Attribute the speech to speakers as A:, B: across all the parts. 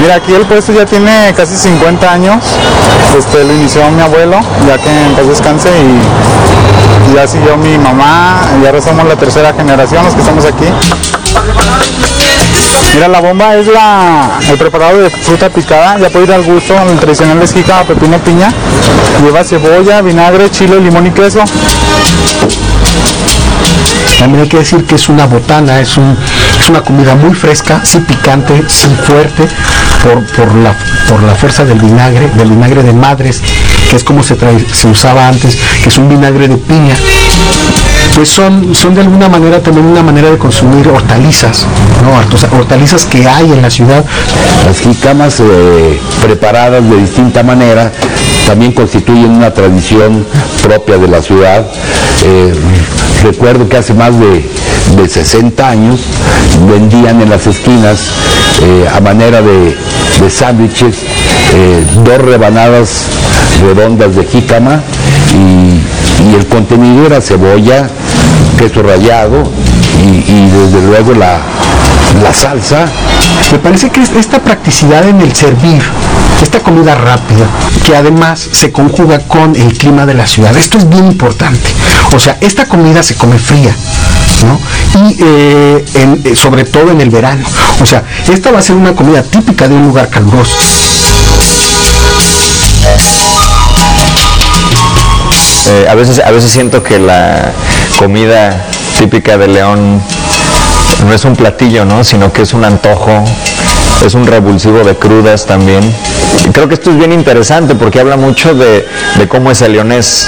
A: Mira, aquí el puesto ya tiene casi 50 años. Lo inició mi abuelo, ya que en paz descanse, y ya siguió mi mamá, y ahora somos la tercera generación los que estamos aquí. Mira, la bomba es el preparado de fruta picada, ya puede ir al gusto. El tradicional es jícama, pepino, piña. Lleva cebolla, vinagre, chile, limón y queso.
B: También hay que decir que es una botana, es una comida muy fresca, sí picante, sí fuerte, por la fuerza del vinagre de madres, que es como se usaba antes, que es un vinagre de piña. Pues son de alguna manera también una manera de consumir hortalizas, ¿no? Hortalizas que hay en la ciudad.
C: Las jícamas preparadas de distinta manera también constituyen una tradición propia de la ciudad. Recuerdo que hace más de 60 años vendían en las esquinas a manera de sándwiches 2 rebanadas redondas de jícama y el contenido era cebolla, queso rallado y desde luego la salsa.
B: Me parece que esta practicidad en el servir, esta comida rápida, que además se conjuga con el clima de la ciudad, esto es bien importante. O sea, esta comida se come fría, ¿no? Y sobre todo en el verano. O sea, esta va a ser una comida típica de un lugar caluroso.
D: A veces siento que la comida típica de León no es un platillo, ¿no? Sino que es un antojo, es un revulsivo de crudas también. Y creo que esto es bien interesante porque habla mucho de cómo es el leonés.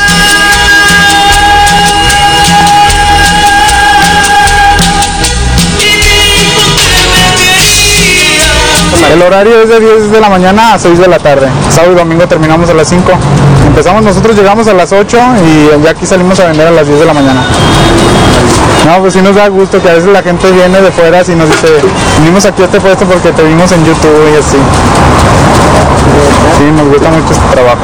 A: El horario es de 10 de la mañana a 6 de la tarde. Sábado y domingo terminamos a las 5. Empezamos, nosotros llegamos a las 8 y ya aquí salimos a vender a las 10 de la mañana. No, pues sí nos da gusto que a veces la gente viene de fuera y nos dice, vinimos aquí a este puesto porque te vimos en YouTube y así. Sí, nos gusta mucho este trabajo.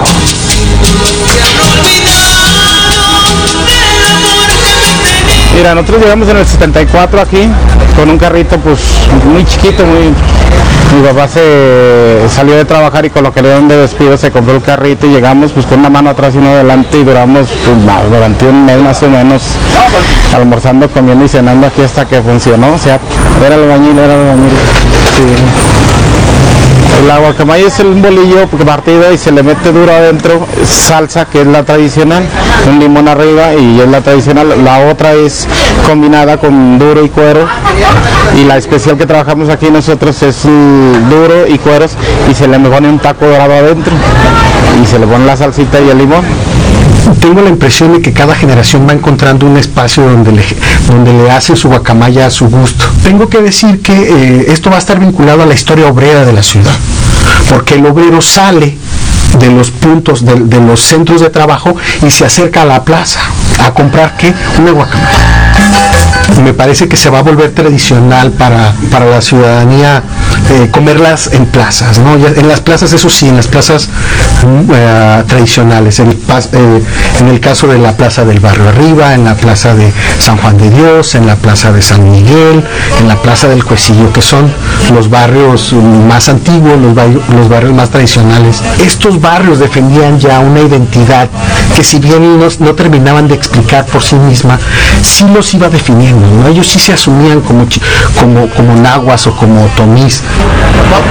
A: Mira, nosotros llegamos en el 74 aquí, con un carrito pues muy chiquito, mi papá se salió de trabajar y con lo que le dieron de despido se compró el carrito y llegamos pues con una mano atrás y una adelante y duramos pues, durante un mes más o menos almorzando, comiendo y cenando aquí hasta que funcionó. O sea, era el albañil. Sí. La guacamaya es un bolillo partido y se le mete duro adentro, salsa que es la tradicional, un limón arriba y es la tradicional. La otra es combinada con duro y cuero y la especial que trabajamos aquí nosotros es duro y cueros y se le pone un taco dorado adentro y se le pone la salsita y el limón.
B: Tengo la impresión de que cada generación va encontrando un espacio donde le hace su guacamaya a su gusto. Tengo que decir que esto va a estar vinculado a la historia obrera de la ciudad, porque el obrero sale de los puntos, de los centros de trabajo y se acerca a la plaza a comprar ¿qué? Una guacamaya. Me parece que se va a volver tradicional para la ciudadanía comerlas en plazas, ¿no? En las plazas, eso sí, en las plazas tradicionales, en el caso de la plaza del Barrio Arriba, en la plaza de San Juan de Dios, en la plaza de San Miguel, en la plaza del Cuecillo, que son los barrios más antiguos, los barrios más tradicionales. Estos barrios defendían ya una identidad que, si bien no terminaban de explicar por sí misma, sí los iba definiendo, ¿no? Ellos sí se asumían como nahuas o como otomís.